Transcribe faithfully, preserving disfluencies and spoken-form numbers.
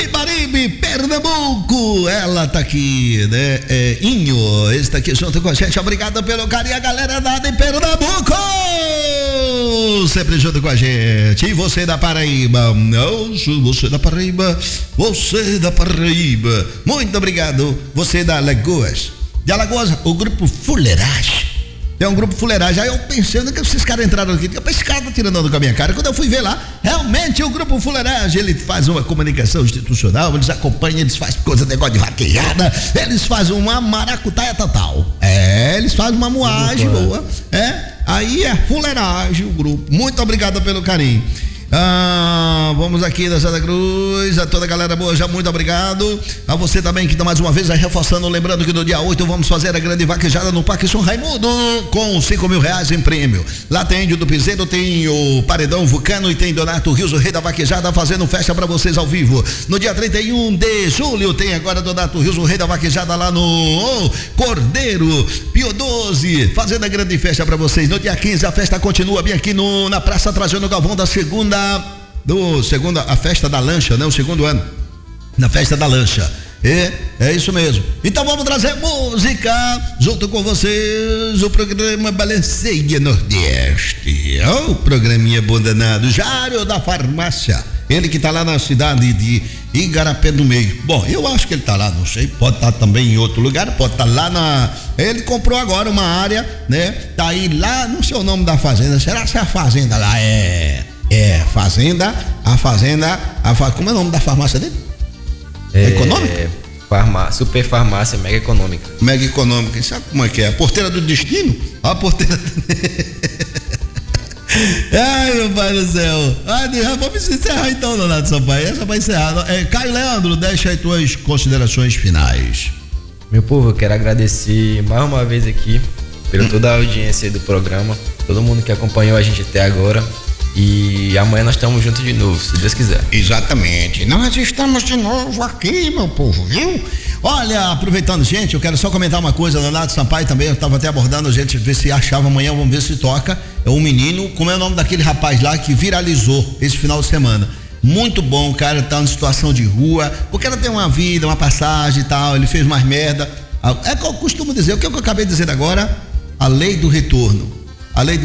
Ibaribe, Pernambuco, ela tá aqui, né? É, Inho, está aqui junto com a gente. Obrigado pelo carinho, a galera da de Pernambuco, sempre junto com a gente. E você da Paraíba, não, você da Paraíba, você da Paraíba, muito obrigado. Você da Alagoas, de Alagoas, o grupo Fuleiragem. Tem um grupo Fuleiragem. Aí eu pensando que esses caras entraram aqui, que esse cara tá tirando onda com a minha cara. Quando eu fui ver lá, realmente o grupo Fuleiragem, ele faz uma comunicação institucional, eles acompanham, eles fazem coisa, negócio de vaquejada, eles fazem uma maracutaia total. É, eles fazem uma moagem boa. É, aí é Fuleiragem o grupo. Muito obrigado pelo carinho. Ah, vamos aqui da Santa Cruz, a toda a galera boa, já muito obrigado. A você também que está mais uma vez aí reforçando, lembrando que no dia oito vamos fazer a grande vaquejada no Parque São Raimundo com cinco mil reais em prêmio. Lá tem Índio do Piseiro, tem o Paredão Vulcano e tem Donato Rios, o rei da vaquejada, fazendo festa para vocês ao vivo. No dia trinta e um de julho tem agora Donato Rios, o rei da vaquejada lá no oh, Cordeiro Pio doze, fazendo a grande festa para vocês. No dia quinze a festa continua bem aqui no, na Praça Trajano Galvão da segunda do segunda, a festa da lancha, né? O segundo ano, na festa da lancha. É, é isso mesmo. Então vamos trazer música junto com vocês, o programa Balanceia Nordeste. O oh, programinha bom danado. Jário da Farmácia, ele que tá lá na cidade de Igarapé do Meio. Bom, eu acho que ele tá lá, não sei, pode estar tá também em outro lugar, pode estar tá lá na... Ele comprou agora uma área, né? Tá aí lá, não sei o nome da fazenda, será que é a fazenda lá? É... É, Fazenda, a Fazenda, a, como é o nome da farmácia dele? É, econômica? Farmá, super farmácia, mega econômica. Mega econômica, e sabe como é que é? A porteira do destino? A porteira do... Ai, meu pai do céu. Ai, vamos encerrar então, Donato Sampaio. Essa vai encerrar. É, Caio Leandro, deixa aí tuas considerações finais. Meu povo, eu quero agradecer mais uma vez aqui pela toda a audiência do programa, todo mundo que acompanhou a gente até agora. E amanhã nós estamos juntos de novo, se Deus quiser. Exatamente, nós estamos de novo aqui, meu povo, viu? Olha, aproveitando, gente, eu quero só comentar uma coisa. Donato Sampaio também, eu estava até abordando, a gente ver se achava amanhã, vamos ver se toca. É um menino, como é o nome daquele rapaz lá que viralizou esse final de semana? Muito bom, o cara tá em situação de rua, o cara tem uma vida, uma passagem e tal, ele fez mais merda. É que eu costumo dizer, o que eu acabei de dizer agora, a lei do retorno. A lei do